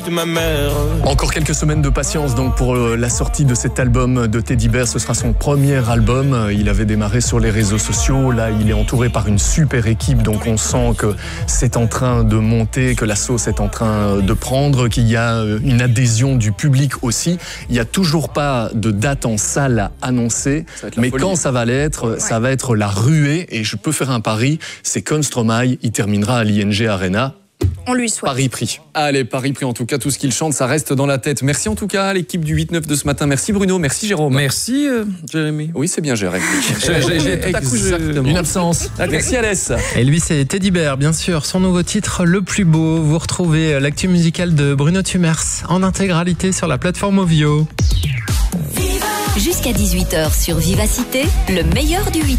de ma mère. Encore quelques semaines de patience donc pour la sortie de cet album de Teddy Bear. Ce sera son premier album. Il avait démarré sur les réseaux sociaux. Là, il est entouré par une super équipe. Donc, on sent que c'est en train de monter, que la sauce est en train de prendre, qu'il y a une adhésion du public aussi. Il n'y a toujours pas de date en salle annoncée. Mais quand ça va l'être, ça va être la ruée. Et je peux faire un pari, c'est comme Stromae, il terminera à l'ING Arena. On lui souhaite. Pari pris. Allez, pari pris en tout cas, tout ce qu'il chante, ça reste dans la tête. Merci en tout cas à l'équipe du 8-9 de ce matin. Merci Bruno, merci Jérôme. Merci Jérémy. Oui, c'est bien Jérémy. J'ai tout à coup Une absence. Merci Alès. Et lui, c'est Teddy Bear, bien sûr. Son nouveau titre, Le Plus Beau. Vous retrouvez l'actu musicale de Bruno Tumers en intégralité sur la plateforme Ovio. Jusqu'à 18h sur Vivacité, le meilleur du 8.